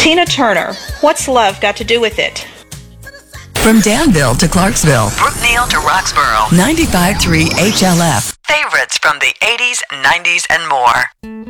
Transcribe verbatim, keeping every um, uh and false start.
Tina Turner, what's love got to do with it? From Danville to Clarksville, Brookneal to Roxborough, ninety-five point three H L F. favorites from the eighties, nineties, and more.